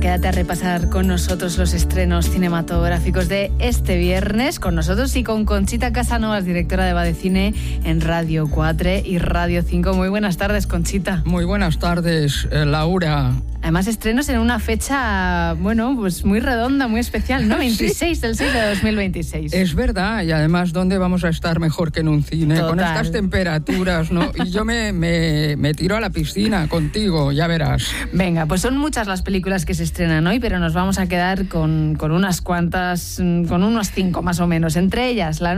quédate a repasar con nosotros los estrenos cinematográficos de este viernes, con nosotros y con Conchita Casanovas, directora de Badecine en Radio 4 y Radio 5. Muy buenas tardes, Conchita. Muy buenas tardes, Laura. Además, estrenos en una fecha, bueno, pues muy redonda, muy especial, ¿no? 26 del 6 de 2026. Es verdad, y además, ¿dónde vamos a estar mejor que en un cine? Total. Con estas temperaturas, ¿no? Y yo me tiro a la piscina contigo, ya verás. Venga, pues son muchas las películas que se estrenan hoy, pero nos vamos a quedar con unas cuantas, con unos 5 más o menos. Entre ellas, la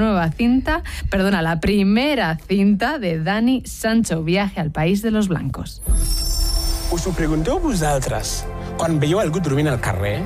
primera cinta de Dani Sancho, Viaje al País de los Blancos. Us ho pregunteu vosaltres quan veieu algú dormint al carrer?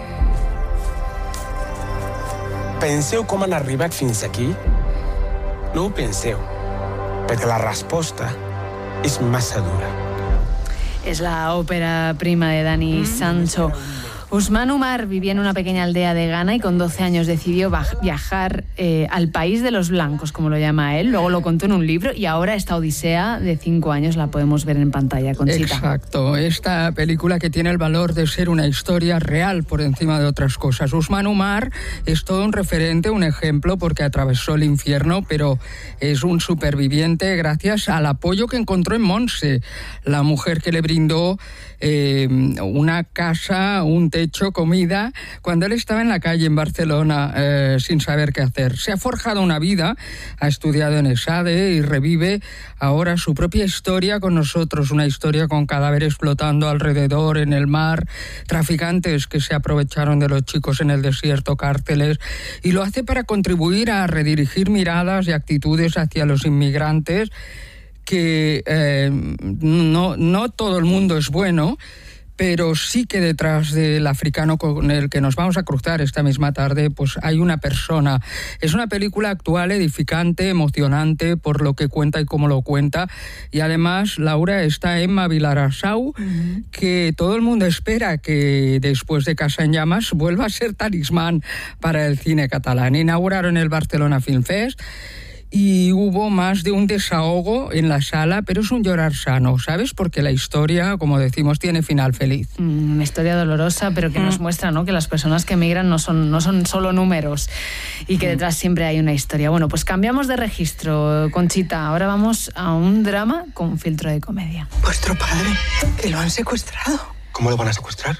Penseu com han arribat fins aquí? No ho penseu, perquè la resposta és massa dura. Es la ópera prima de Dani Sancho. Usman Umar vivía en una pequeña aldea de Ghana y con 12 años decidió viajar al país de los blancos, como lo llama él. Luego lo contó en un libro y ahora esta odisea de 5 años la podemos ver en pantalla, Conchita. Exacto, esta película que tiene el valor de ser una historia real por encima de otras cosas. Usman Umar es todo un referente, un ejemplo, porque atravesó el infierno, pero es un superviviente gracias al apoyo que encontró en Montse, la mujer que le brindó una casa, un techo, comida, cuando él estaba en la calle en Barcelona sin saber qué hacer. Se ha forjado una vida, ha estudiado en ESADE y revive ahora su propia historia con nosotros, una historia con cadáveres flotando alrededor en el mar, traficantes que se aprovecharon de los chicos en el desierto, cárceles, y lo hace para contribuir a redirigir miradas y actitudes hacia los inmigrantes, que no todo el mundo es bueno, pero sí que detrás del africano con el que nos vamos a cruzar esta misma tarde, pues hay una persona. Es una película actual, edificante, emocionante por lo que cuenta y cómo lo cuenta. Y además, Laura, está Emma Vilarasau, que todo el mundo espera que después de Casa en Llamas vuelva a ser talismán para el cine catalán. Inauguraron el Barcelona Film Fest y hubo más de un desahogo en la sala, pero es un llorar sano, ¿sabes? Porque la historia, como decimos, tiene final feliz. Una historia dolorosa, pero que nos muestra, ¿no?, que las personas que emigran no son solo números y que detrás siempre hay una historia. Bueno, pues cambiamos de registro, Conchita. Ahora vamos a un drama con filtro de comedia. Vuestro padre, que lo han secuestrado. ¿Cómo lo van a secuestrar?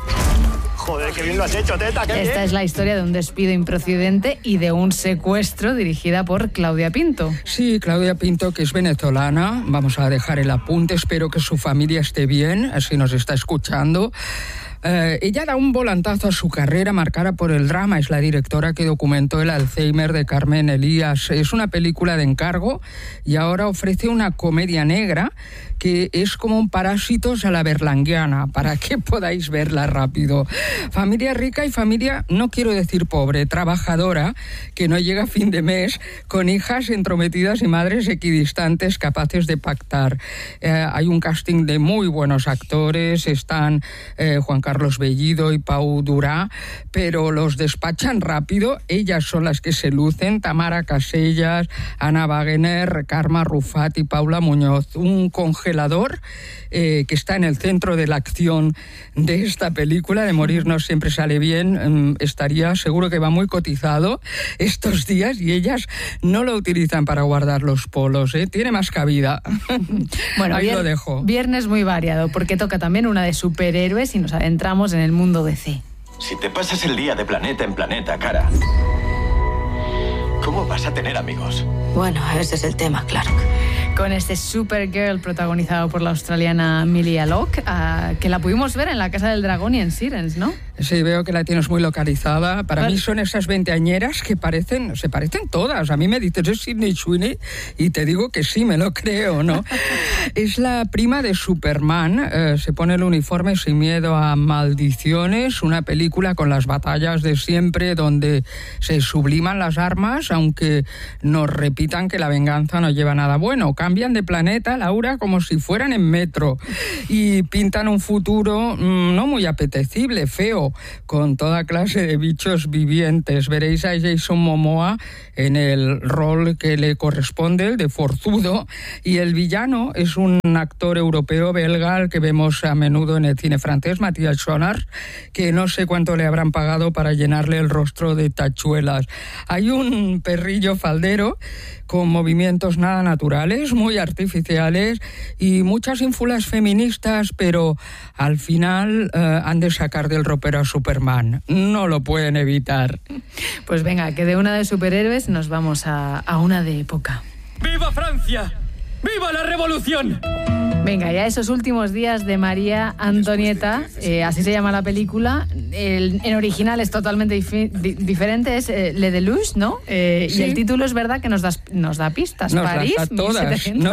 Joder, qué bien lo has hecho, teta, qué bien. Esta es la historia de un despido improcedente y de un secuestro, dirigida por Claudia Pinto. Sí, Claudia Pinto, que es venezolana. Vamos a dejar el apunte, espero que su familia esté bien, así nos está escuchando. Ella da un volantazo a su carrera marcada por el drama. Es la directora que documentó el Alzheimer de Carmen Elías. Es una película de encargo y ahora ofrece una comedia negra que es como un Parásitos a la berlanguiana, para que podáis verla rápido. Familia rica y familia, no quiero decir pobre, trabajadora, que no llega a fin de mes, con hijas entrometidas y madres equidistantes capaces de pactar. Hay un casting de muy buenos actores, están Juan Carlos Bellido y Pau Durá, pero los despachan rápido. Ellas son las que se lucen: Tamara Casellas, Ana Wagener, Karma Rufat y Paula Muñoz. Un congelador que está en el centro de la acción de esta película. De morirnos siempre sale bien. Estaría seguro que va muy cotizado estos días y ellas no lo utilizan para guardar los polos, ¿eh? Tiene más cabida. Bueno, ahí lo dejo. Viernes muy variado, porque toca también una de superhéroes y nos adentramos en el mundo DC. Si te pasas el día de planeta en planeta, cara, ¿cómo vas a tener amigos? Bueno, ese es el tema, Clark. Con este Supergirl protagonizado por la australiana Emilia Locke, que la pudimos ver en La Casa del Dragón y en Sirens, ¿no? Sí, veo que la tienes muy localizada. Para mí son esas veinteañeras que se parecen todas. A mí me dices, es Sydney Sweeney, y te digo que sí, me lo creo, ¿no? Es la prima de Superman. Se pone el uniforme sin miedo a maldiciones. Una película con las batallas de siempre, donde se subliman las armas, aunque nos repitan que la venganza no lleva nada bueno. cambian de planeta, Laura, como si fueran en metro, y pintan un futuro no muy apetecible, feo, con toda clase de bichos vivientes. Veréis a Jason Momoa en el rol que le corresponde, el de forzudo, y el villano es un actor europeo belga al que vemos a menudo en el cine francés, Matthias Schoenaerts, que no sé cuánto le habrán pagado para llenarle el rostro de tachuelas. Hay un perrillo faldero con movimientos nada naturales, muy artificiales y muchas ínfulas feministas, pero al final han de sacar del ropero a Superman. No lo pueden evitar. Pues venga, que de una de superhéroes nos vamos a una de época. ¡Viva Francia! ¡Viva la Revolución! Venga, ya esos últimos días de María Antonieta, así se llama la película. En original es totalmente diferente, es Le Deluxe, ¿no? Sí. Y el título es verdad que nos da pistas. Nos París, las da todas.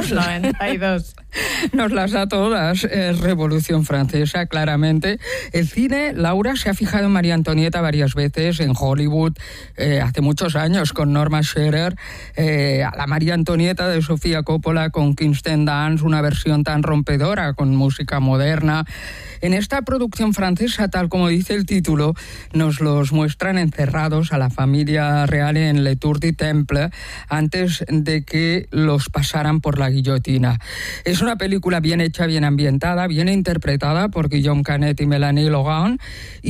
1792. Nos las da todas. Revolución Francesa, claramente. El cine, Laura, se ha fijado en María Antonieta varias veces en Hollywood, hace muchos años, con Norma Shearer, a la María Antonieta de Sofía Coppola con Kirsten Dunst, una versión tan rompedora con música moderna. En esta producción francesa, tal como dice el título, nos los muestran encerrados a la familia real en Le Tour du Temple antes de que los pasaran por la guillotina. Es una película bien hecha, bien ambientada, bien interpretada por Guillaume Canet y Mélanie Laurent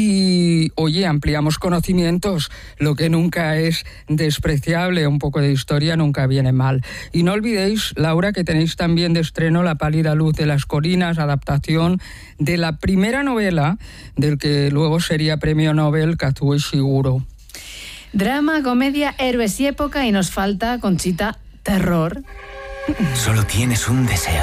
y, oye, ampliamos conocimientos, lo que nunca es despreciable, un poco de historia nunca viene mal. Y no olvidéis, Laura, que tenéis también de estreno La pálida luz de las colinas, adaptación de la primera novela del que luego sería premio Nobel Kazuo Ishiguro. Drama, comedia, héroes y época, y nos falta, Conchita, terror. Solo tienes un deseo.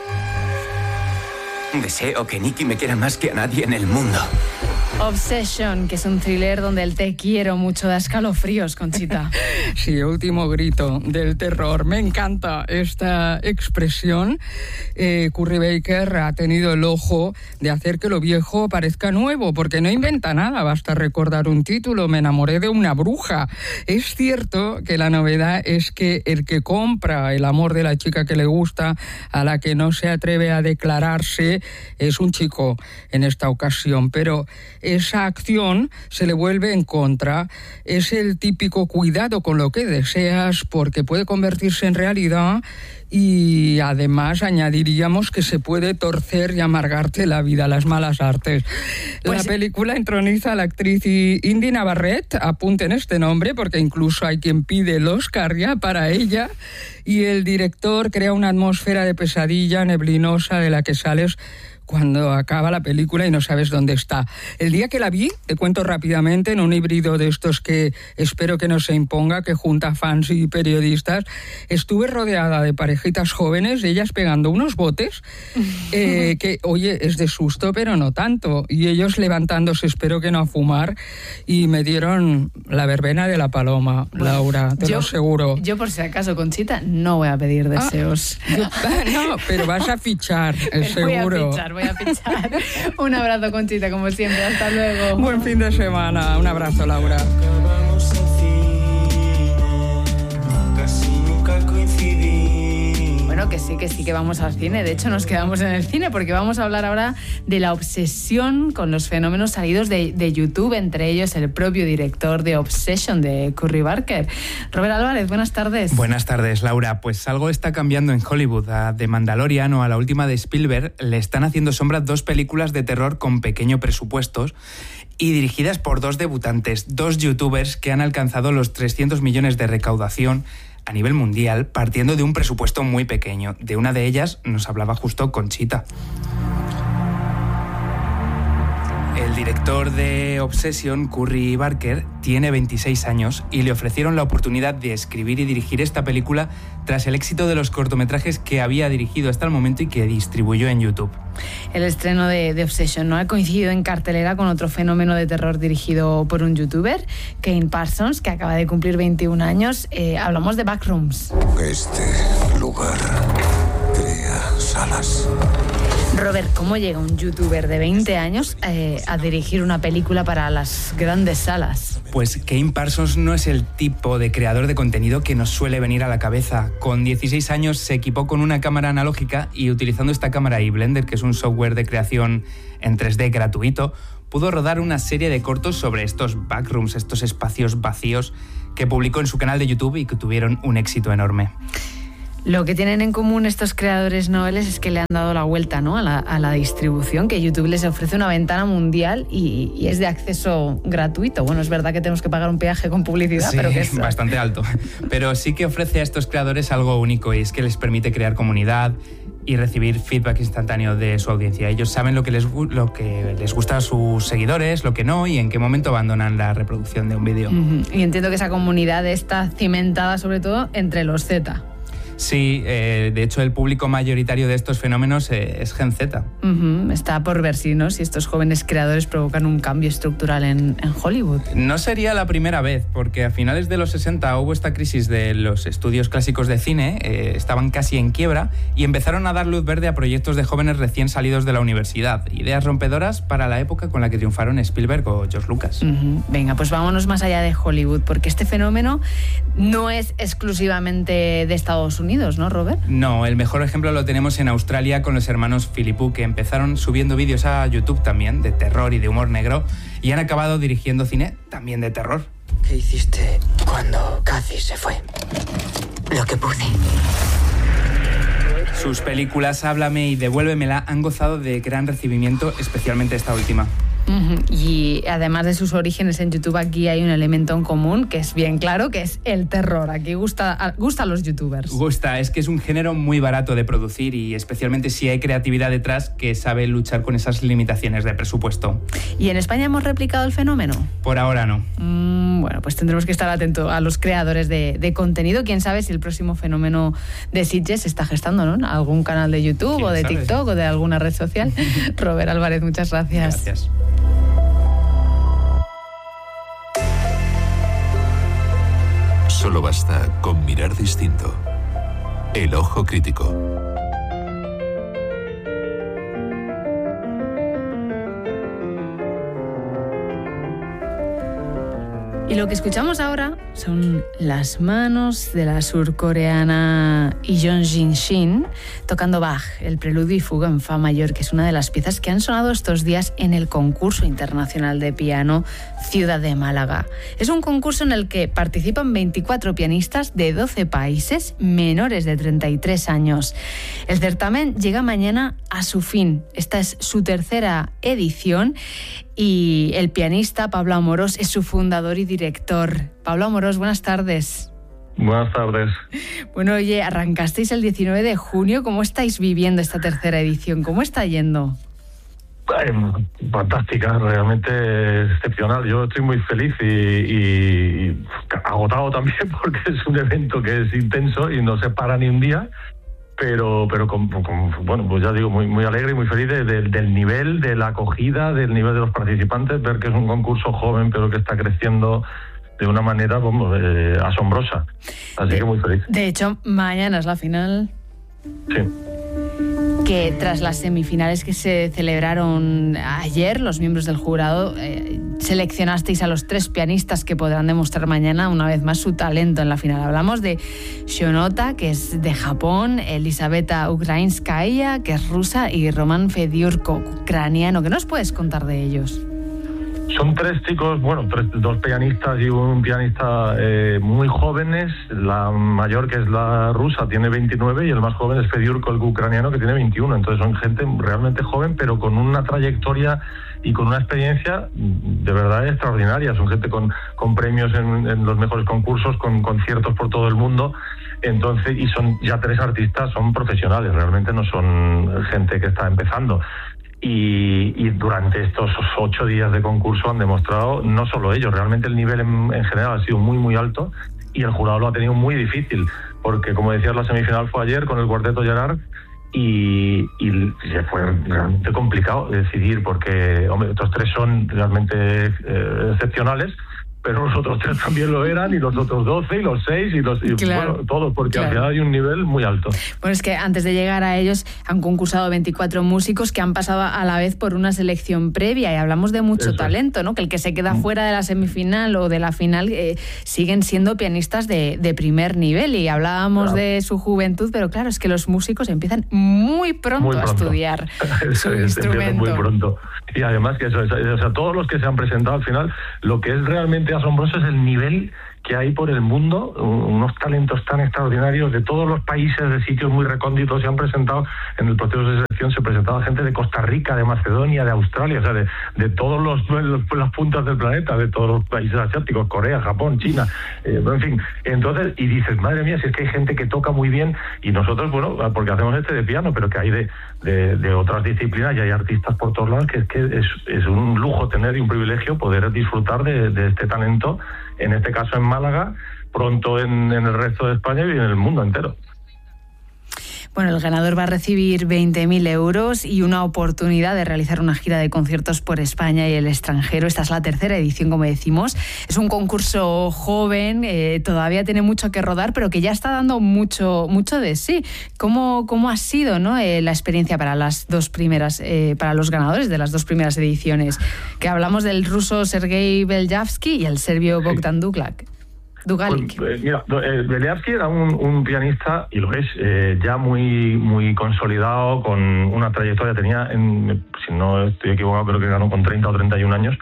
Deseo que Nicky me quiera más que a nadie en el mundo. Obsession, que es un thriller donde el te quiero mucho da escalofríos, Conchita. Sí, último grito del terror. Me encanta esta expresión. Curry Baker ha tenido el ojo de hacer que lo viejo parezca nuevo, porque no inventa nada, basta recordar un título, Me enamoré de una bruja. Es cierto que la novedad es que el que compra el amor de la chica que le gusta, a la que no se atreve a declararse, es un chico en esta ocasión, pero esa acción se le vuelve en contra. Es el típico cuidado con lo que deseas, porque puede convertirse en realidad, y además añadiríamos que se puede torcer y amargarte la vida, las malas artes. Pues la película entroniza a la actriz Indy Navarrete, apunten este nombre porque incluso hay quien pide el Oscar ya para ella, y el director crea una atmósfera de pesadilla neblinosa de la que sales cuando acaba la película y no sabes dónde está. El día que la vi, te cuento rápidamente, en un híbrido de estos que espero que no se imponga, que junta fans y periodistas, estuve rodeada de parejitas jóvenes, ellas pegando unos botes, que, oye, es de susto, pero no tanto, y ellos levantándose, espero que no a fumar, y me dieron la verbena de la paloma, bueno, Laura, te lo aseguro. Yo, por si acaso, Conchita, no voy a pedir deseos. No, pero vas a fichar, seguro. Voy a pinchar. Un abrazo, Conchita, como siempre. Hasta luego. Buen fin de semana. Un abrazo, Laura. Bueno, que sí que vamos al cine. De hecho, nos quedamos en el cine porque vamos a hablar ahora de la obsesión con los fenómenos salidos de YouTube, entre ellos el propio director de Obsession, de Curry Barker. Robert Álvarez, buenas tardes. Buenas tardes, Laura. Pues algo está cambiando en Hollywood. A The Mandalorian o a la última de Spielberg le están haciendo sombra 2 películas de terror con pequeños presupuestos y dirigidas por 2 debutantes, 2 youtubers que han alcanzado los 300 millones de recaudación a nivel mundial, partiendo de un presupuesto muy pequeño. De una de ellas nos hablaba justo Conchita. El director de Obsession, Curry Barker, tiene 26 años y le ofrecieron la oportunidad de escribir y dirigir esta película tras el éxito de los cortometrajes que había dirigido hasta el momento y que distribuyó en YouTube. El estreno de Obsession no ha coincidido en cartelera con otro fenómeno de terror dirigido por un youtuber, Kane Parsons, que acaba de cumplir 21 años. Hablamos de Backrooms. Este lugar crea salas. Robert, ¿cómo llega un youtuber de 20 años a dirigir una película para las grandes salas? Pues Kane Parsons no es el tipo de creador de contenido que nos suele venir a la cabeza. Con 16 años se equipó con una cámara analógica y utilizando esta cámara y Blender, que es un software de creación en 3D gratuito, pudo rodar una serie de cortos sobre estos backrooms, estos espacios vacíos que publicó en su canal de YouTube y que tuvieron un éxito enorme. Lo que tienen en común estos creadores noveles es que le han dado la vuelta, ¿no?, a la distribución, que YouTube les ofrece una ventana mundial y es de acceso gratuito. Bueno, es verdad que tenemos que pagar un peaje con publicidad, sí, pero que es bastante alto. Pero sí que ofrece a estos creadores algo único, y es que les permite crear comunidad y recibir feedback instantáneo de su audiencia. Ellos saben lo que les gusta a sus seguidores, lo que no, y en qué momento abandonan la reproducción de un vídeo. Y entiendo que esa comunidad está cimentada sobre todo entre los Z. Sí, de hecho el público mayoritario de estos fenómenos es Gen Z. Está por ver si estos jóvenes creadores provocan un cambio estructural en Hollywood. No sería la primera vez, porque a finales de los 60 hubo esta crisis de los estudios clásicos de cine, estaban casi en quiebra y empezaron a dar luz verde a proyectos de jóvenes recién salidos de la universidad. Ideas rompedoras para la época con la que triunfaron Spielberg o George Lucas. Venga, pues vámonos más allá de Hollywood, porque este fenómeno no es exclusivamente de Estados Unidos, ¿no, Robert? No, el mejor ejemplo lo tenemos en Australia con los hermanos Philippou, que empezaron subiendo vídeos a YouTube también de terror y de humor negro y han acabado dirigiendo cine también de terror. ¿Qué hiciste cuando Kathy se fue? Lo que pude. Sus películas Háblame y Devuélvemela han gozado de gran recibimiento, especialmente esta última. Y además de sus orígenes en YouTube, aquí hay un elemento en común que es bien claro, que es el terror. Aquí gusta a los youtubers. Gusta, es que es un género muy barato de producir y especialmente si hay creatividad detrás que sabe luchar con esas limitaciones de presupuesto. ¿Y en España hemos replicado el fenómeno? Por ahora no. Bueno, pues tendremos que estar atentos a los creadores de contenido. Quién sabe si el próximo fenómeno de Sitges se está gestando, ¿no?, en algún canal de YouTube o de TikTok o de alguna red social. Robert Álvarez, muchas gracias. Gracias. Solo basta con mirar distinto. El ojo crítico. Y lo que escuchamos ahora son las manos de la surcoreana Yeon Jin-shin tocando Bach, el preludio y fuga en fa mayor, que es una de las piezas que han sonado estos días en el concurso internacional de piano Ciudad de Málaga. Es un concurso en el que participan 24 pianistas de 12 países menores de 33 años. El certamen llega mañana a su fin. Esta es su tercera edición y el pianista Pablo Amorós es su fundador y director. Pablo Amorós, buenas tardes. Buenas tardes. Bueno, oye, arrancasteis el 19 de junio. ¿Cómo estáis viviendo esta tercera edición? ¿Cómo está yendo? Fantástica, realmente excepcional. Yo estoy muy feliz y agotado también porque es un evento que es intenso y no se para ni un día. Pero bueno, pues ya digo, muy alegre y muy feliz del nivel, de la acogida, del nivel de los participantes, ver que es un concurso joven pero que está creciendo de una manera asombrosa. Así que muy feliz. De hecho, mañana es la final. Sí. Que tras las semifinales que se celebraron ayer, los miembros del jurado seleccionasteis a los 3 pianistas que podrán demostrar mañana una vez más su talento en la final. Hablamos de Shonota, que es de Japón, Elisaveta Ukrainskaya, que es rusa, y Roman Fediurko, ucraniano. ¿Qué nos puedes contar de ellos? Son 3 chicos, 2 pianistas y un pianista muy jóvenes. La mayor, que es la rusa, tiene 29 y el más joven es Fediurko, el ucraniano, que tiene 21. Entonces son gente realmente joven, pero con una trayectoria y con una experiencia de verdad extraordinaria. Son gente con premios en los mejores concursos, con conciertos por todo el mundo. Entonces, y son ya 3 artistas, son profesionales, realmente no son gente que está empezando. Y durante estos 8 días de concurso han demostrado, no solo ellos, realmente el nivel en general ha sido muy alto y el jurado lo ha tenido muy difícil, porque como decías, la semifinal fue ayer con el cuarteto Gerard y fue realmente complicado decidir, porque hombre, estos 3 son realmente excepcionales, pero los otros 3 también lo eran, y los otros 12, y los 6, Claro. bueno, todos, porque al final hay un nivel muy alto. Bueno, es que antes de llegar a ellos han concursado 24 músicos que han pasado a la vez por una selección previa, y hablamos de mucho talento, ¿no? Que el que se queda fuera de la semifinal o de la final siguen siendo pianistas de primer nivel, y hablábamos de su juventud, pero claro, es que los músicos empiezan muy pronto a estudiar su instrumento. Muy pronto. Y además que todos los que se han presentado al final, lo que es realmente asombroso es el nivel que hay por el mundo, unos talentos tan extraordinarios de todos los países, de sitios muy recónditos. Se han presentado en el proceso de selección, se presentaba gente de Costa Rica, de Macedonia, de Australia, o sea, de todos las puntas del planeta, de todos los países asiáticos, Corea, Japón, China, en fin. Entonces, y dices, madre mía, si es que hay gente que toca muy bien, y nosotros, bueno, porque hacemos de piano, pero que hay de otras disciplinas, y hay artistas por todos lados, que es un lujo tener y un privilegio poder disfrutar de este talento, en este caso en Málaga, pronto en el resto de España y en el mundo entero. Bueno, el ganador va a recibir 20.000 euros y una oportunidad de realizar una gira de conciertos por España y el extranjero. Esta es la 3ª edición, como decimos. Es un concurso joven, todavía tiene mucho que rodar, pero que ya está dando mucho de sí. ¿Cómo ha sido, ¿no? La experiencia para las 2 primeras, para los ganadores de las 2 primeras ediciones? Que hablamos del ruso Sergei Beljavsky y el serbio Bogdan Dugalic. Pues, mira, Beljavsky era un pianista, y lo es, ya muy consolidado, con una trayectoria. Tenía, si no estoy equivocado, creo que ganó con 30 o 31 años,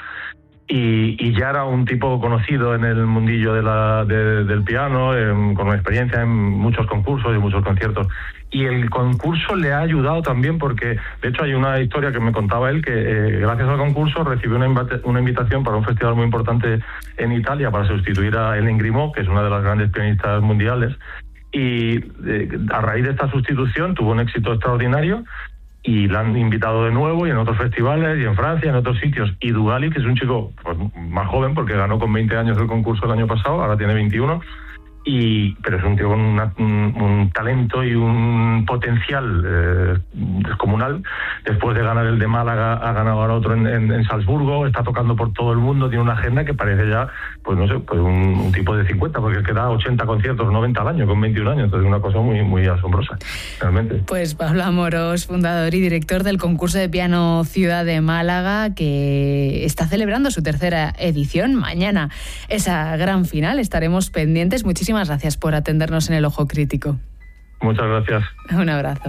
y ya era un tipo conocido en el mundillo del piano, con una experiencia en muchos concursos y muchos conciertos. Y el concurso le ha ayudado también, porque de hecho hay una historia que me contaba él, que gracias al concurso recibió una invitación para un festival muy importante en Italia para sustituir a Hélène Grimaud, que es una de las grandes pianistas mundiales, y a raíz de esta sustitución tuvo un éxito extraordinario, y la han invitado de nuevo, y en otros festivales, y en Francia, en otros sitios. Y Dugalic, que es un chico pues, más joven, porque ganó con 20 años el concurso el año pasado, ahora tiene 21, pero es un tío con un talento y un potencial descomunal. Después de ganar el de Málaga, ha ganado ahora otro en Salzburgo, está tocando por todo el mundo, tiene una agenda que parece ya, pues no sé, pues un tipo de 50, porque es que da 80 conciertos, 90 al año, con 21 años, entonces es una cosa muy asombrosa, realmente. Pues Pablo Amorós, fundador y director del concurso de piano Ciudad de Málaga, que está celebrando su 3ª edición. Mañana esa gran final, estaremos pendientes. Muchísimas gracias por atendernos en El Ojo Crítico. Muchas gracias. Un abrazo.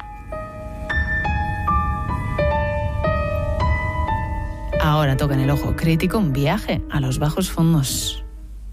Ahora toca en El Ojo Crítico un viaje a los bajos fondos.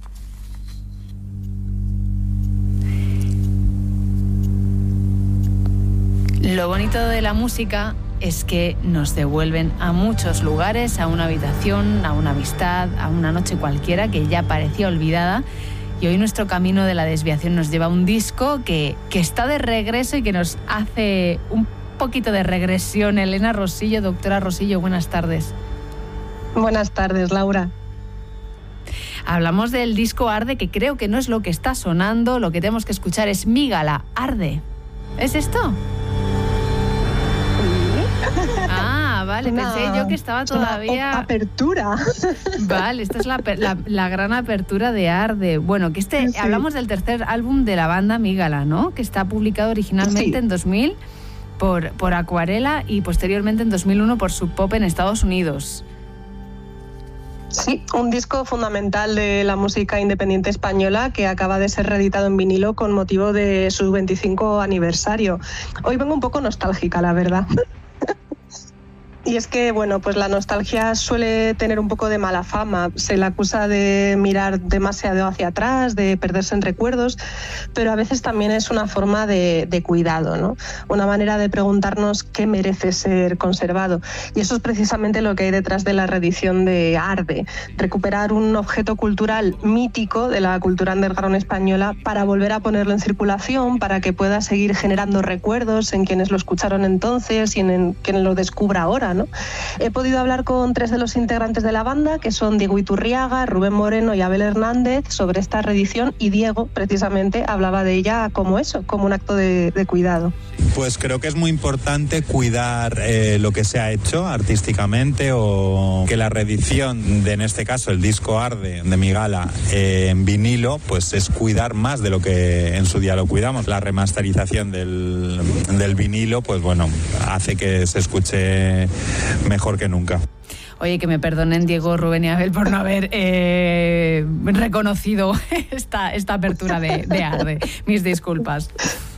Lo bonito de la música es que nos devuelven a muchos lugares, a una habitación, a una amistad, a una noche cualquiera que ya parecía olvidada. Y hoy nuestro camino de la desviación nos lleva a un disco que está de regreso y que nos hace un poquito de regresión. Elena Rosillo, doctora Rosillo, buenas tardes. Buenas tardes, Laura. Hablamos del disco Arde, que creo que no es lo que está sonando, lo que tenemos que escuchar es Mígala, Arde. ¿Es esto? Ah, vale, pensé yo que estaba todavía... apertura. Vale, esta es la gran apertura de Arde. Bueno, que sí. Hablamos del 3er álbum de la banda Mígala, ¿no? Que está publicado originalmente en 2000 por Acuarela y posteriormente en 2001 por Sub Pop en Estados Unidos. Sí, un disco fundamental de la música independiente española que acaba de ser reeditado en vinilo con motivo de su 25 aniversario. Hoy vengo un poco nostálgica, la verdad. Y es que, bueno, pues la nostalgia suele tener un poco de mala fama. Se le acusa de mirar demasiado hacia atrás, de perderse en recuerdos, pero a veces también es una forma de cuidado, ¿no? Una manera de preguntarnos qué merece ser conservado. Y eso es precisamente lo que hay detrás de la reedición de Arde. Recuperar un objeto cultural mítico de la cultura underground española para volver a ponerlo en circulación, para que pueda seguir generando recuerdos en quienes lo escucharon entonces y en quien lo descubra ahora, ahora, ¿no? He podido hablar con 3 de los integrantes de la banda, que son Diego Iturriaga, Rubén Moreno y Abel Hernández, sobre esta reedición, y Diego precisamente hablaba de ella como eso, como un acto de cuidado. Pues creo que es muy importante cuidar lo que se ha hecho artísticamente, o que la reedición de, en este caso, el disco Arde de Migala en vinilo, pues es cuidar más de lo que en su día lo cuidamos. La remasterización del vinilo, pues bueno, hace que se escuche mejor que nunca. Oye, que me perdonen Diego, Rubén y Abel por no haber reconocido esta apertura de Arde. Mis disculpas.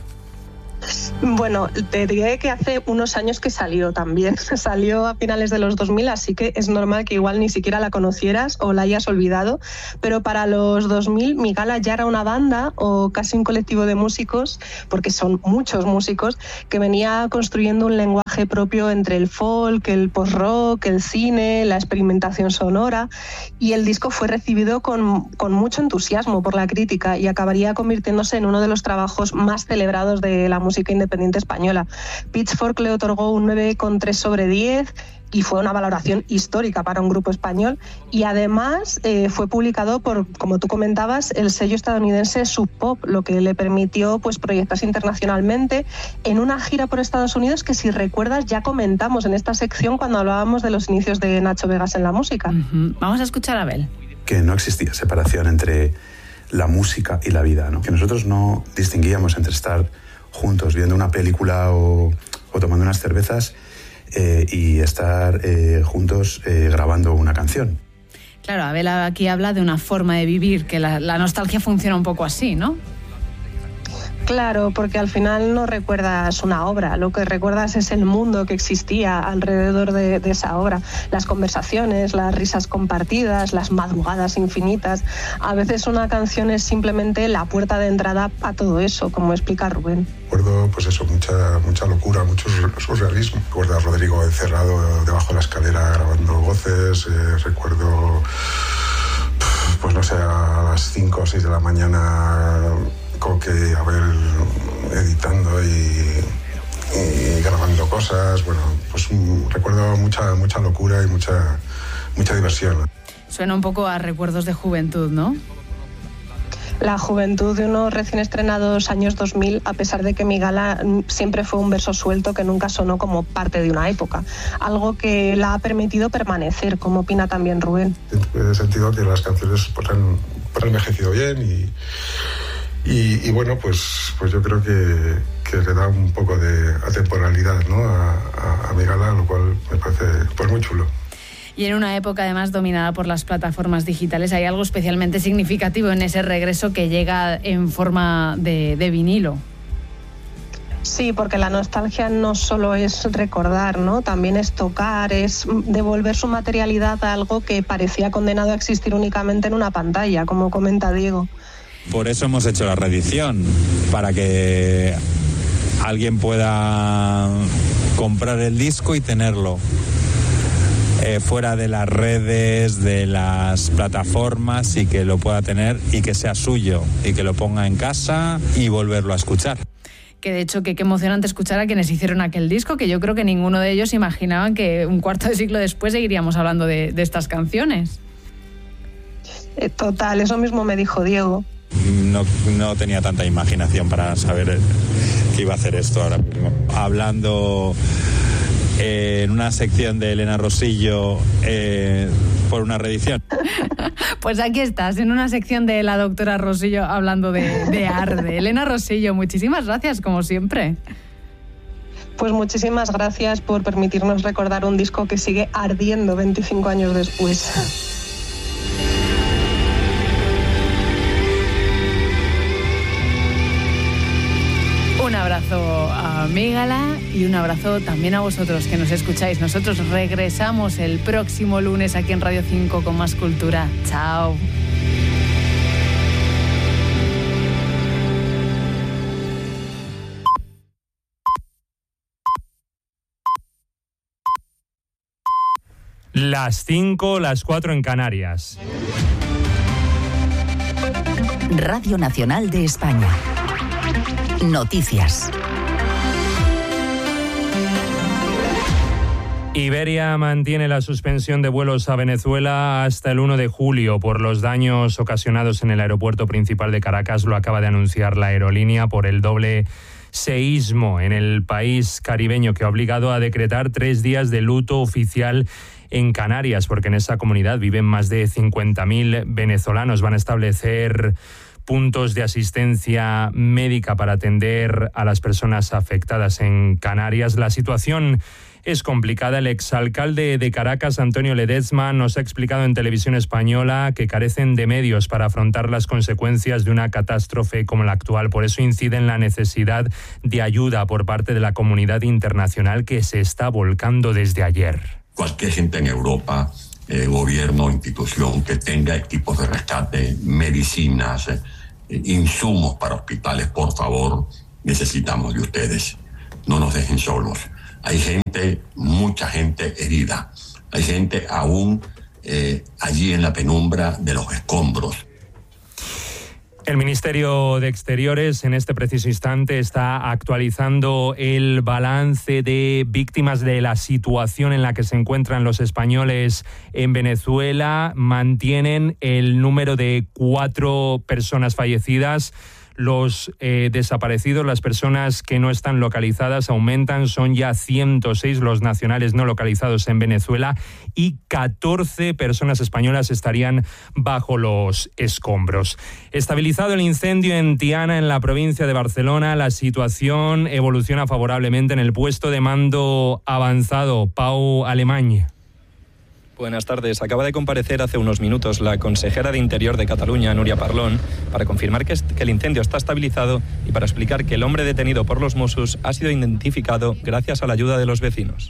Bueno, te diré que hace unos años que salió también. Salió a finales de los 2000, así que es normal que igual ni siquiera la conocieras o la hayas olvidado. Pero para los 2000, Migala ya era una banda o casi un colectivo de músicos, porque son muchos músicos, que venía construyendo un lenguaje propio entre el folk, el post-rock, el cine, la experimentación sonora. Y el disco fue recibido con mucho entusiasmo por la crítica y acabaría convirtiéndose en uno de los trabajos más celebrados de la música independiente española. Pitchfork le otorgó un 9,3 sobre 10 y fue una valoración histórica para un grupo español, y además fue publicado por, como tú comentabas, el sello estadounidense Sub Pop, lo que le permitió pues proyectarse internacionalmente en una gira por Estados Unidos que, si recuerdas, ya comentamos en esta sección cuando hablábamos de los inicios de Nacho Vegas en la música. Vamos a escuchar a Abel. Que no existía separación entre la música y la vida, ¿no? Que nosotros no distinguíamos entre estar juntos viendo una película o tomando unas cervezas y estar juntos grabando una canción. Claro, Abel aquí habla de una forma de vivir, que la nostalgia funciona un poco así, ¿no? Claro, porque al final no recuerdas una obra, lo que recuerdas es el mundo que existía alrededor de esa obra, las conversaciones, las risas compartidas, las madrugadas infinitas. A veces una canción es simplemente la puerta de entrada a todo eso, como explica Rubén. Recuerdo pues eso, mucha locura, mucho surrealismo. Recuerdo a Rodrigo encerrado debajo de la escalera grabando voces, recuerdo, pues no sé, a las 5 o 6 de la mañana que Abel editando y grabando cosas. Bueno, pues recuerdo mucha locura y mucha diversión. Suena un poco a recuerdos de juventud, ¿no? La juventud de unos recién estrenados años 2000, a pesar de que Migala siempre fue un verso suelto que nunca sonó como parte de una época, algo que la ha permitido permanecer, como opina también Rubén. He sentido que las canciones pues han envejecido bien y bueno, pues yo creo que le da un poco de atemporalidad, ¿no? a Migala, lo cual me parece pues muy chulo. Y en una época además dominada por las plataformas digitales, hay algo especialmente significativo en ese regreso que llega en forma de vinilo. Sí, porque la nostalgia no solo es recordar, ¿no? También es tocar, es devolver su materialidad a algo que parecía condenado a existir únicamente en una pantalla, como comenta Diego. Por eso hemos hecho la reedición, para que alguien pueda comprar el disco y tenerlo fuera de las redes, de las plataformas, y que lo pueda tener y que sea suyo y que lo ponga en casa y volverlo a escuchar. Que de hecho, qué emocionante escuchar a quienes hicieron aquel disco, que yo creo que ninguno de ellos imaginaban que un cuarto de siglo después seguiríamos hablando de estas canciones. Total, eso mismo me dijo Diego. No tenía tanta imaginación para saber que iba a hacer esto ahora mismo. Hablando en una sección de Elena Rosillo por una reedición. Pues aquí estás, en una sección de la doctora Rosillo hablando de Arde. Elena Rosillo, muchísimas gracias, como siempre. Pues muchísimas gracias por permitirnos recordar un disco que sigue ardiendo 25 años después. Un abrazo a Migala y un abrazo también a vosotros que nos escucháis. Nosotros regresamos el próximo lunes aquí en Radio 5 con más cultura. Chao. Las 5, las 4 en Canarias. Radio Nacional de España. Noticias. Iberia mantiene la suspensión de vuelos a Venezuela hasta el 1 de julio por los daños ocasionados en el aeropuerto principal de Caracas. Lo acaba de anunciar la aerolínea por el doble seísmo en el país caribeño que ha obligado a decretar 3 días de luto oficial en Canarias, porque en esa comunidad viven más de 50.000 venezolanos. Van a establecer puntos de asistencia médica para atender a las personas afectadas en Canarias. La situación es complicada. El exalcalde de Caracas, Antonio Ledesma, nos ha explicado en Televisión Española que carecen de medios para afrontar las consecuencias de una catástrofe como la actual. Por eso incide en la necesidad de ayuda por parte de la comunidad internacional que se está volcando desde ayer. Cualquier gente en Europa, gobierno, institución que tenga equipos de rescate, medicinas, insumos para hospitales, por favor, necesitamos de ustedes. No nos dejen solos. Hay gente, mucha gente herida. Hay gente aún allí en la penumbra de los escombros. El Ministerio de Exteriores en este preciso instante está actualizando el balance de víctimas de la situación en la que se encuentran los españoles en Venezuela. Mantienen el número de 4 personas fallecidas. Los desaparecidos, las personas que no están localizadas, aumentan. Son ya 106 los nacionales no localizados en Venezuela y 14 personas españolas estarían bajo los escombros. Estabilizado el incendio en Tiana, en la provincia de Barcelona, la situación evoluciona favorablemente en el puesto de mando avanzado. Pau Alemany. Buenas tardes. Acaba de comparecer hace unos minutos la consejera de Interior de Cataluña, Núria Parlon, para confirmar que el incendio está estabilizado y para explicar que el hombre detenido por los Mossos ha sido identificado gracias a la ayuda de los vecinos.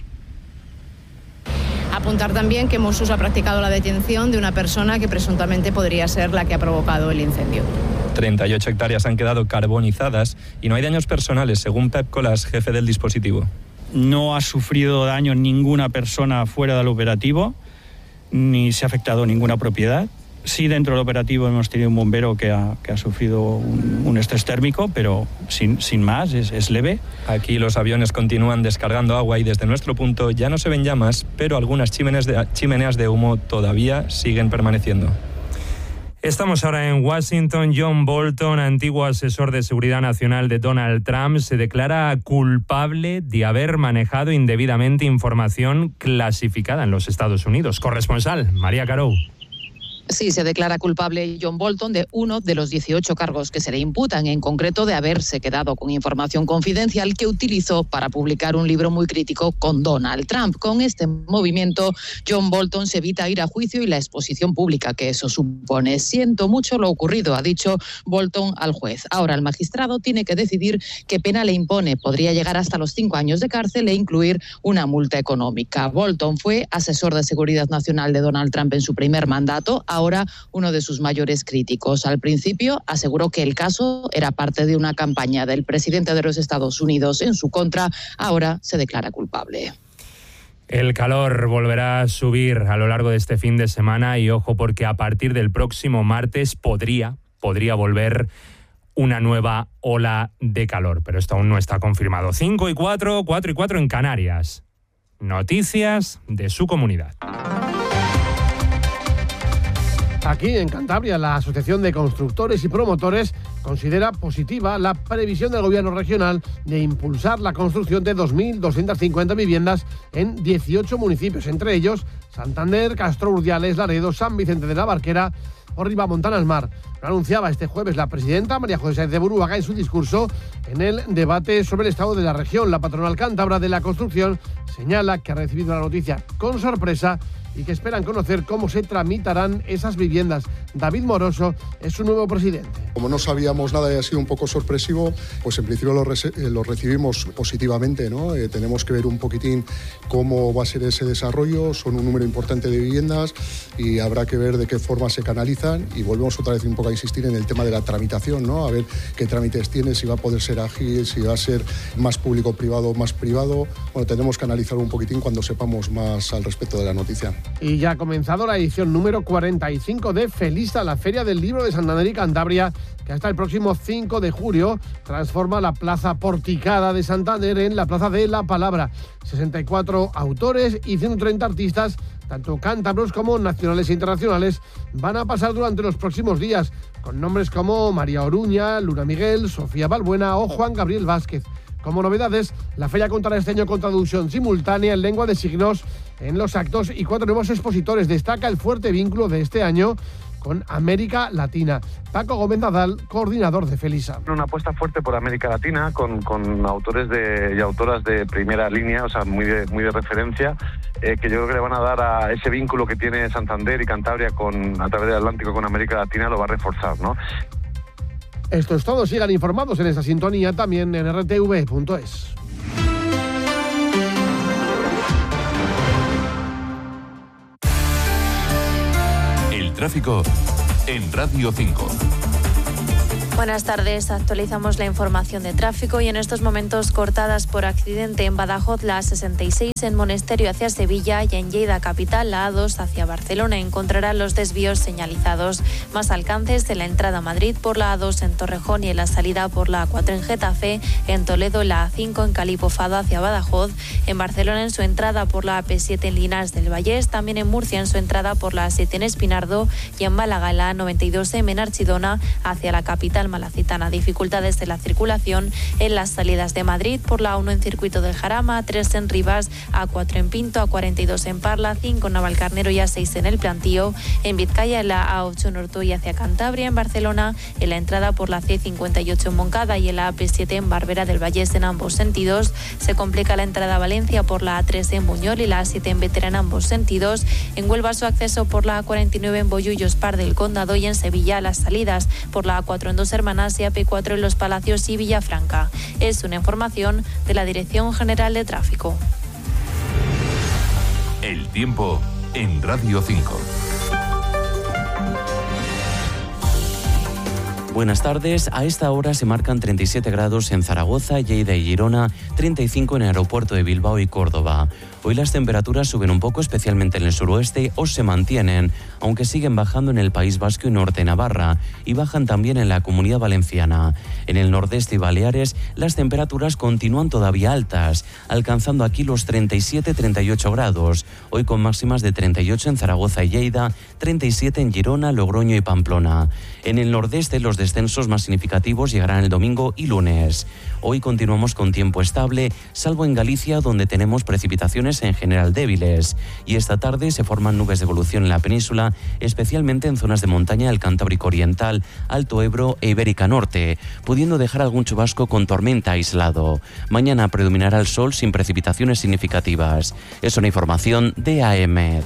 Apuntar también que Mossos ha practicado la detención de una persona que presuntamente podría ser la que ha provocado el incendio. 38 hectáreas han quedado carbonizadas y no hay daños personales, según Pep Colas, jefe del dispositivo. No ha sufrido daño ninguna persona fuera del operativo, ni se ha afectado ninguna propiedad. Sí, dentro del operativo hemos tenido un bombero que ha sufrido un estrés térmico, pero sin más, es leve. Aquí los aviones continúan descargando agua y desde nuestro punto ya no se ven llamas, pero algunas chimeneas de humo todavía siguen permaneciendo. Estamos ahora en Washington. John Bolton, antiguo asesor de seguridad nacional de Donald Trump, se declara culpable de haber manejado indebidamente información clasificada en los Estados Unidos. Corresponsal, María Carou. Sí, se declara culpable John Bolton de uno de los 18 cargos que se le imputan, en concreto de haberse quedado con información confidencial que utilizó para publicar un libro muy crítico con Donald Trump. Con este movimiento, John Bolton se evita ir a juicio y la exposición pública que eso supone. Siento mucho lo ocurrido, ha dicho Bolton al juez. Ahora el magistrado tiene que decidir qué pena le impone. Podría llegar hasta los 5 años de cárcel e incluir una multa económica. Bolton fue asesor de seguridad nacional de Donald Trump en su primer mandato, ahora uno de sus mayores críticos. Al principio aseguró que el caso era parte de una campaña del presidente de los Estados Unidos en su contra. Ahora se declara culpable. El calor volverá a subir a lo largo de este fin de semana y ojo porque a partir del próximo martes podría volver una nueva ola de calor, pero esto aún no está confirmado. 5 y 4, 4 y 4 en Canarias. Noticias de su comunidad. Aquí en Cantabria, la Asociación de Constructores y Promotores considera positiva la previsión del Gobierno regional de impulsar la construcción de 2.250 viviendas en 18 municipios, entre ellos Santander, Castro Urdiales, Laredo, San Vicente de la Barquera o Ribamontanas Mar. Lo anunciaba este jueves la presidenta María José Sáenz de Buruaga en su discurso en el debate sobre el estado de la región. La patronal cántabra de la construcción señala que ha recibido la noticia con sorpresa y que esperan conocer cómo se tramitarán esas viviendas. David Moroso es su nuevo presidente. Como no sabíamos nada y ha sido un poco sorpresivo, pues en principio lo recibimos positivamente, ¿no? Tenemos que ver un poquitín cómo va a ser ese desarrollo. Son un número importante de viviendas y habrá que ver de qué forma se canalizan y volvemos otra vez un poco insistir en el tema de la tramitación, ¿no? A ver qué trámites tiene, si va a poder ser ágil, si va a ser más público-privado o más privado. Bueno, tenemos que analizar un poquitín cuando sepamos más al respecto de la noticia. Y ya ha comenzado la edición número 45 de Felista, la Feria del Libro de Santander y Cantabria, que hasta el próximo 5 de julio transforma la Plaza Porticada de Santander en la Plaza de la Palabra. 64 autores y 130 artistas, tanto cántabros como nacionales e internacionales, van a pasar durante los próximos días, con nombres como María Oruña, Luna Miguel, Sofía Balbuena o Juan Gabriel Vázquez. Como novedades, la feria contará este año con traducción simultánea en lengua de signos en los actos y 4 nuevos expositores. Destaca el fuerte vínculo de este año con América Latina. Paco Gómez Nadal, coordinador de Felisa. Una apuesta fuerte por América Latina, con autores y autoras de primera línea, o sea, muy de referencia, que yo creo que le van a dar a ese vínculo que tiene Santander y Cantabria a través del Atlántico con América Latina, lo va a reforzar, ¿no? Esto es todo. Sigan informados en esta sintonía también en rtv.es. Tráfico en Radio 5. Buenas tardes, actualizamos la información de tráfico y en estos momentos cortadas por accidente en Badajoz la A66 en Monesterio hacia Sevilla y en Lleida capital la A2 hacia Barcelona. Encontrarán los desvíos señalizados. Más alcances en la entrada a Madrid por la A2 en Torrejón y en la salida por la A4 en Getafe, en Toledo la A5 en Calipofado hacia Badajoz, en Barcelona en su entrada por la AP7 en Linares del Vallés, también en Murcia en su entrada por la A7 en Espinardo y en Málaga en la A92 en Archidona hacia la capital malacitana. Dificultades de la circulación en las salidas de Madrid por la A1 en Circuito del Jarama, A3 en Rivas, A4 en Pinto, A42 en Parla, A5 en Navalcarnero y A6 en El Plantío, en Vizcaya en la A8 en Ortuella hacia Cantabria, en Barcelona en la entrada por la C58 en Moncada y en la AP7 en Barbera del Vallés en ambos sentidos. Se complica la entrada a Valencia por la A3 en Buñol y la A7 en Vetera en ambos sentidos. En Huelva su acceso por la A49 en Bollullos, Par del Condado y en Sevilla las salidas por la A4 en Dos Hermanas y AP4 en Los Palacios y Villafranca. Es una información de la Dirección General de Tráfico. El tiempo en Radio 5. Buenas tardes. A esta hora se marcan 37 grados en Zaragoza, Lleida y Girona, 35 en el aeropuerto de Bilbao y Córdoba. Hoy las temperaturas suben un poco, especialmente en el suroeste, o se mantienen, aunque siguen bajando en el País Vasco y norte de Navarra, y bajan también en la Comunidad Valenciana. En el nordeste y Baleares, las temperaturas continúan todavía altas, alcanzando aquí los 37-38 grados, hoy con máximas de 38 en Zaragoza y Lleida, 37 en Girona, Logroño y Pamplona. En el nordeste, los descensos más significativos llegarán el domingo y lunes. Hoy continuamos con tiempo estable, salvo en Galicia, donde tenemos precipitaciones en general débiles. Y esta tarde se forman nubes de evolución en la península, especialmente en zonas de montaña del Cantábrico Oriental, Alto Ebro e Ibérica Norte, pudiendo dejar algún chubasco con tormenta aislado. Mañana predominará el sol sin precipitaciones significativas. Es una información de AEMET.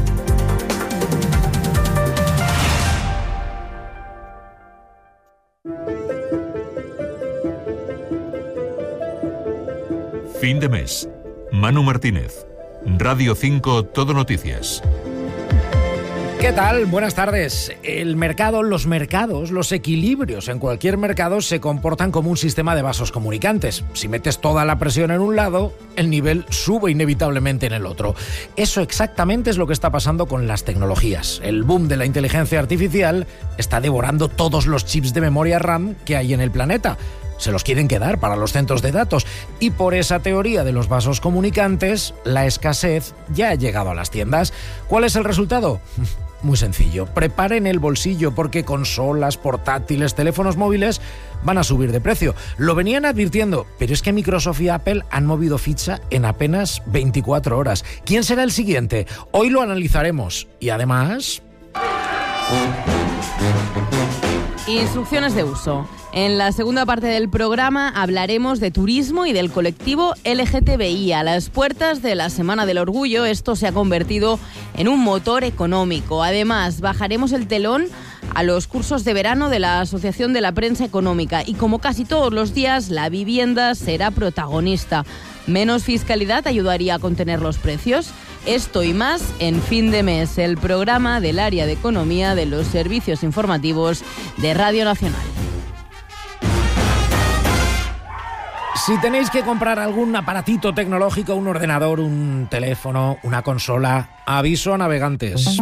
Fin de mes. Manu Martínez. Radio 5 Todo Noticias. ¿Qué tal? Buenas tardes. El mercado, los mercados, los equilibrios en cualquier mercado se comportan como un sistema de vasos comunicantes. Si metes toda la presión en un lado, el nivel sube inevitablemente en el otro. Eso exactamente es lo que está pasando con las tecnologías. El boom de la inteligencia artificial está devorando todos los chips de memoria RAM que hay en el planeta. Se los quieren quedar para los centros de datos y por esa teoría de los vasos comunicantes, la escasez ya ha llegado a las tiendas. ¿Cuál es el resultado? Muy sencillo, preparen el bolsillo porque consolas, portátiles, teléfonos móviles van a subir de precio. Lo venían advirtiendo, pero es que Microsoft y Apple han movido ficha en apenas 24 horas. ¿Quién será el siguiente? Hoy lo analizaremos y además... Instrucciones de uso. En la segunda parte del programa hablaremos de turismo y del colectivo LGTBI. A las puertas de la Semana del Orgullo, esto se ha convertido en un motor económico. Además, bajaremos el telón a los cursos de verano de la Asociación de la Prensa Económica. Y como casi todos los días, la vivienda será protagonista. Menos fiscalidad ayudaría a contener los precios. Esto y más en Fin de Mes, el programa del área de economía de los servicios informativos de Radio Nacional. Si tenéis que comprar algún aparatito tecnológico, un ordenador, un teléfono, una consola, aviso a navegantes.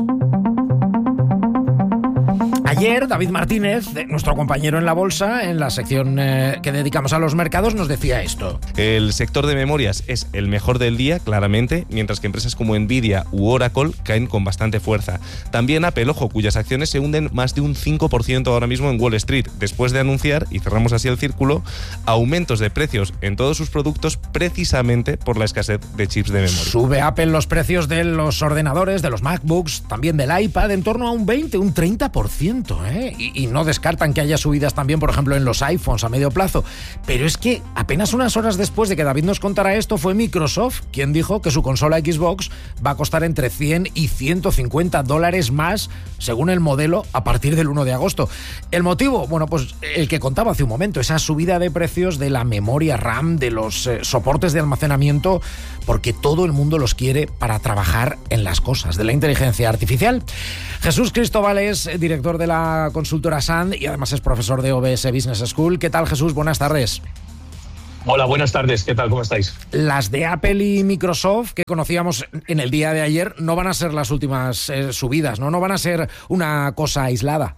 Ayer, David Martínez, nuestro compañero en la bolsa, en la sección que dedicamos a los mercados, nos decía esto. El sector de memorias es el mejor del día, claramente, mientras que empresas como Nvidia u Oracle caen con bastante fuerza. También Apple, ojo, cuyas acciones se hunden más de un 5% ahora mismo en Wall Street, después de anunciar, y cerramos así el círculo, aumentos de precios en todos sus productos precisamente por la escasez de chips de memoria. Sube Apple los precios de los ordenadores, de los MacBooks, también del iPad, en torno a un 20, un 30%. Y no descartan que haya subidas también, por ejemplo, en los iPhones a medio plazo. Pero es que apenas unas horas después de que David nos contara esto, fue Microsoft quien dijo que su consola Xbox va a costar entre $100 y $150 más, según el modelo, a partir del 1 de agosto. ¿El motivo? Bueno, pues el que contaba hace un momento, esa subida de precios de la memoria RAM, de los soportes de almacenamiento, porque todo el mundo los quiere para trabajar en las cosas de la inteligencia artificial. Jesús Cristóbal es director de la consultora SAND y además es profesor de OBS Business School. ¿Qué tal, Jesús? Buenas tardes. Hola, buenas tardes. ¿Qué tal? ¿Cómo estáis? Las de Apple y Microsoft que conocíamos en el día de ayer no van a ser las últimas subidas, ¿no? No van a ser una cosa aislada.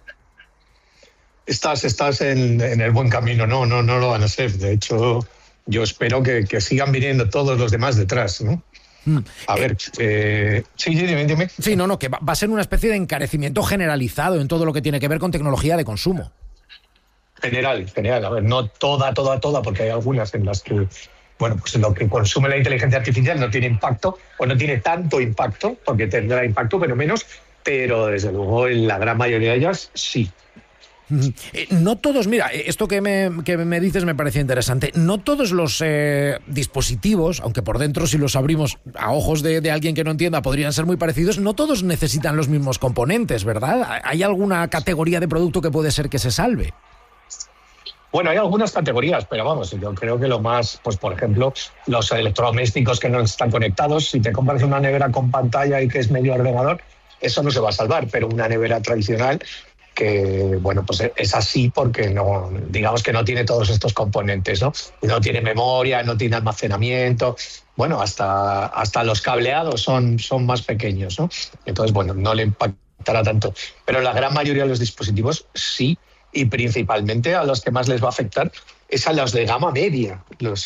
Estás en el buen camino. No lo van a ser. De hecho, yo espero que sigan viniendo todos los demás detrás, ¿no? A ver, sí, dime. Sí, que va a ser una especie de encarecimiento generalizado en todo lo que tiene que ver con tecnología de consumo. General. A ver, no toda, porque hay algunas en las que, pues lo que consume la inteligencia artificial no tiene impacto, o no tiene tanto impacto, porque tendrá impacto, pero menos, pero desde luego en la gran mayoría de ellas, sí. No todos, mira, esto que me dices me parece interesante. No todos los dispositivos, aunque por dentro si los abrimos a ojos de alguien que no entienda podrían ser muy parecidos, no todos necesitan los mismos componentes, ¿verdad? ¿Hay alguna categoría de producto que puede ser que se salve? Bueno, hay algunas categorías, pero vamos, yo creo que lo más, pues por ejemplo, los electrodomésticos que no están conectados, si te compras una nevera con pantalla y que es medio ordenador, eso no se va a salvar, pero una nevera tradicional que, pues es así porque no, digamos que no tiene todos estos componentes, ¿no? No tiene memoria, no tiene almacenamiento, hasta los cableados son más pequeños, ¿no? Entonces, no le impactará tanto. Pero la gran mayoría de los dispositivos sí, y principalmente a los que más les va a afectar es a los de gama media.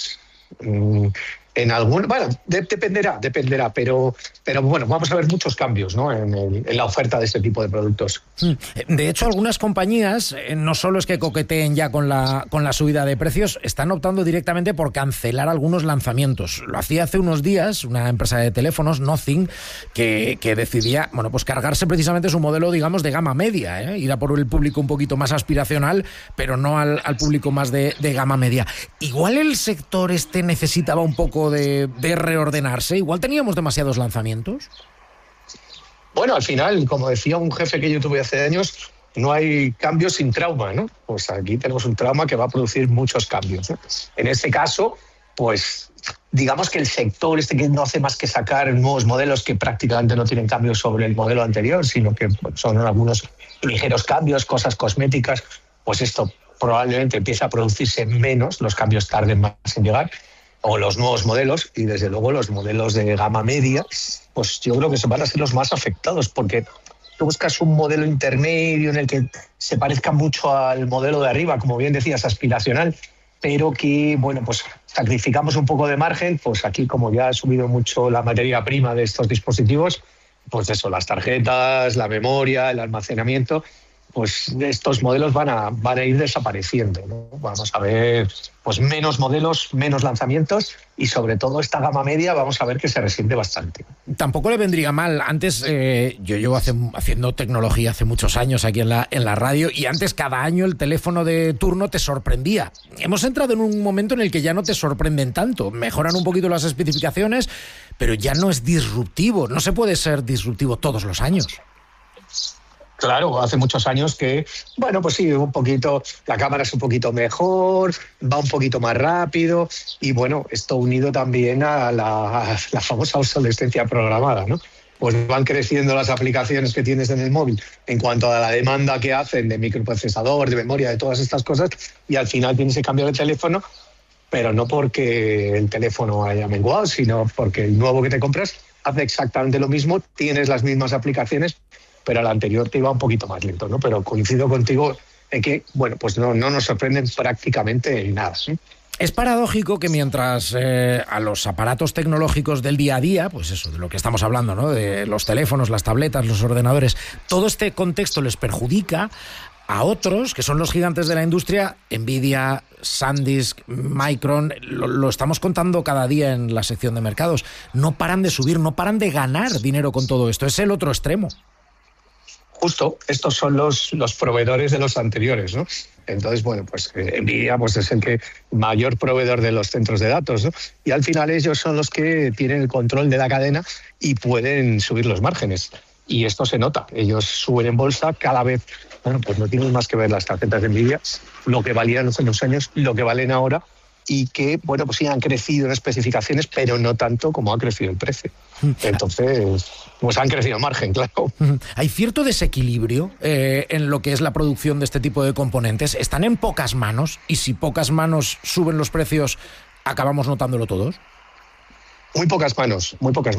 En algún, dependerá, pero vamos a ver muchos cambios, ¿no? en la oferta de este tipo de productos. De hecho, algunas compañías no solo es que coqueteen ya con la subida de precios, están optando directamente por cancelar algunos lanzamientos. Lo hacía hace unos días una empresa de teléfonos, Nothing, que decidía, pues cargarse precisamente su modelo, digamos, de gama media, ir a por el público un poquito más aspiracional, pero no al público más de gama media. Igual el sector necesitaba un poco de reordenarse. Igual teníamos demasiados lanzamientos. Bueno, al final, como decía un jefe que yo tuve hace años, no hay cambios sin trauma, ¿no? Pues aquí tenemos un trauma que va a producir muchos cambios, ¿no? En este caso, digamos que el sector que no hace más que sacar nuevos modelos que prácticamente no tienen cambios sobre el modelo anterior, sino que son algunos ligeros cambios, cosas cosméticas, pues esto probablemente empieza a producirse menos, los cambios tarden más en llegar, o los nuevos modelos, y desde luego los modelos de gama media, pues yo creo que van a ser los más afectados, porque tú buscas un modelo intermedio en el que se parezca mucho al modelo de arriba, como bien decías, aspiracional, pero que, pues sacrificamos un poco de margen, pues aquí como ya ha subido mucho la materia prima de estos dispositivos, pues eso, las tarjetas, la memoria, el almacenamiento, pues estos modelos van a ir desapareciendo, ¿no? Vamos a ver menos modelos, menos lanzamientos y sobre todo esta gama media vamos a ver que se resiente bastante. Tampoco le vendría mal. Antes, yo llevo haciendo tecnología hace muchos años aquí en la radio y antes cada año el teléfono de turno te sorprendía. Hemos entrado en un momento en el que ya no te sorprenden tanto. Mejoran un poquito las especificaciones, pero ya no es disruptivo. No se puede ser disruptivo todos los años. Claro, hace muchos años que, bueno, pues sí, un poquito, la cámara es un poquito mejor, va un poquito más rápido y bueno, esto unido también a la famosa obsolescencia programada, ¿no? Pues van creciendo las aplicaciones que tienes en el móvil en cuanto a la demanda que hacen de microprocesador, de memoria, de todas estas cosas, y al final tienes que cambiar el teléfono, pero no porque el teléfono haya menguado, sino porque el nuevo que te compras hace exactamente lo mismo, tienes las mismas aplicaciones, pero el anterior te iba un poquito más lento, ¿no? Pero coincido contigo en que, bueno, pues no nos sorprenden prácticamente nada, ¿sí? Es paradójico que mientras a los aparatos tecnológicos del día a día, pues eso, de lo que estamos hablando, ¿no? De los teléfonos, las tabletas, los ordenadores, todo este contexto les perjudica, a otros, que son los gigantes de la industria, Nvidia, SanDisk, Micron, lo estamos contando cada día en la sección de mercados, no paran de subir, no paran de ganar dinero con todo esto, es el otro extremo. Justo, estos son los proveedores de los anteriores, ¿no? Entonces, bueno, pues Nvidia pues, es el mayor proveedor de los centros de datos, ¿no? Y al final ellos son los que tienen el control de la cadena y pueden subir los márgenes. Y esto se nota, ellos suben en bolsa cada vez, bueno, pues no tienen más que ver las tarjetas de Nvidia, lo que valían hace unos años, lo que valen ahora, y que, bueno, pues sí han crecido en especificaciones, pero no tanto como ha crecido el precio. Entonces, pues han crecido en margen, claro. Hay cierto desequilibrio en lo que es la producción de este tipo de componentes. Están en pocas manos, y si pocas manos suben los precios, ¿acabamos notándolo todos? Muy pocas manos,